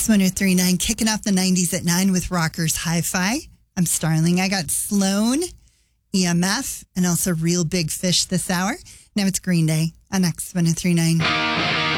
X1039, kicking off the 90s at 9 with Rockers Hi-Fi. I'm Starling. I got Sloan, EMF, and also Real Big Fish this hour. Now it's Green Day on X1039.